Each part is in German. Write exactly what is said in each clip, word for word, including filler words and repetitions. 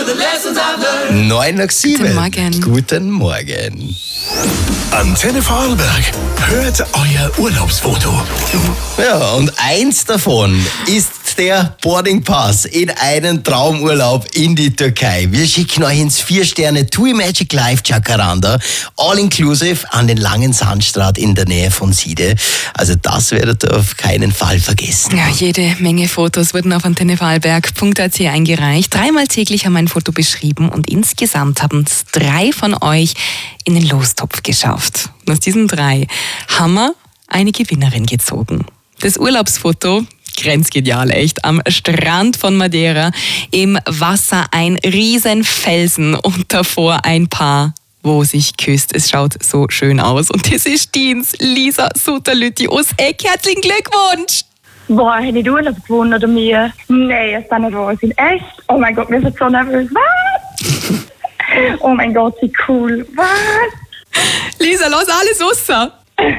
neun nach sieben. Guten Morgen. Guten Morgen. Antenne Vorarlberg, hört euer Urlaubsfoto. Ja, und eins davon ist der Boarding Pass in einen Traumurlaub in die Türkei. Wir schicken euch ins vier Sterne TUI Magic Life Jacaranda, all inclusive an den langen Sandstrand in der Nähe von Siede. Also das werdet ihr auf keinen Fall vergessen. Ja, jede Menge Fotos wurden auf antenne vorarlberg punkt a t eingereicht. Dreimal täglich haben ein Foto beschrieben und insgesamt haben es drei von euch in den Lostopf geschafft. Und aus diesen drei haben wir eine Gewinnerin gezogen. Das Urlaubsfoto, grenzgenial echt, am Strand von Madeira, im Wasser ein riesen Felsen und davor ein Paar, wo sich küsst. Es schaut so schön aus. Und das ist Diens Lisa Suterlütti aus Eck. Herzlichen Glückwunsch! Boah, hätte ich Urlaub gewonnen oder mir? Nee, es kann nicht wahr sein. Echt? Oh mein Gott, wir sind so nervös. Was? Oh mein Gott, wie cool. Was? Lisa, lass alles raus!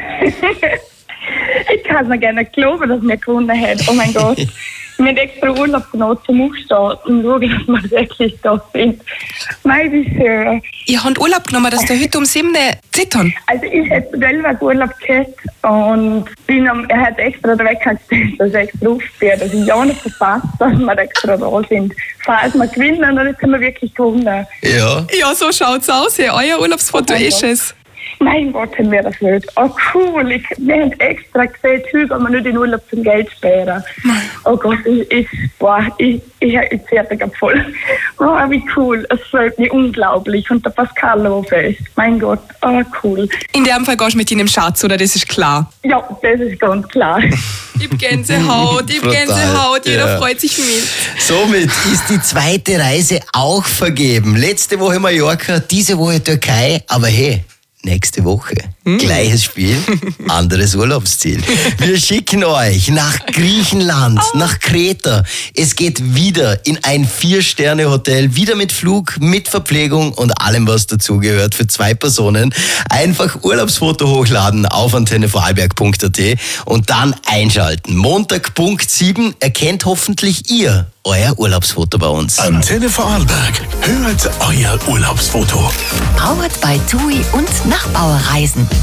Ich kann es mir gerne glauben, dass wir gewonnen haben. Oh mein Gott. Wir haben extra Urlaub genommen zum Aufstehen und schauen, dass wir wirklich da sind. Mein, wie schön. Ihr habt Urlaub genommen, dass ihr heute um sieben zittern. Also ich hätte selber Urlaub gehabt und bin am, er hat extra den Wecker gestellt, dass ich extra aufstehe, dass ich ja nicht verpasst, dass wir extra da sind. Falls wir gewinnen, dann können wir wirklich gewonnen. Ja. Ja, so schaut's aus. Ja, euer Urlaubsfoto Oh mein ist Gott. es. Mein Gott, haben wir das nicht. Oh cool, ich, wir haben extra gesehen, heute gehen wir nicht in Urlaub zum Geld sparen. Oh Gott, ich, ich, boah, ich, ich, ich zerre gerade voll. Oh, wie cool, es freut mich unglaublich. Und der Pascal Lofest, mein Gott, oh cool. In dem Fall gehst du mit deinem Schatz, oder? Das ist klar. Ja, das ist ganz klar. Ich hab Gänsehaut, ich hab Brutal. Gänsehaut, jeder Ja. freut sich mit. Somit ist die zweite Reise auch vergeben. Letzte Woche Mallorca, diese Woche Türkei, aber hey, nächste Woche. Gleiches Spiel, anderes Urlaubsziel. Wir schicken euch nach Griechenland, nach Kreta. Es geht wieder in ein Vier-Sterne-Hotel, wieder mit Flug, mit Verpflegung und allem, was dazugehört für zwei Personen. Einfach Urlaubsfoto hochladen auf antenne vorarlberg punkt a t und dann einschalten. Montag Punkt sieben erkennt hoffentlich ihr euer Urlaubsfoto bei uns. Antenne Vorarlberg, hört euer Urlaubsfoto. Powered by TUI und Nachbauerreisen.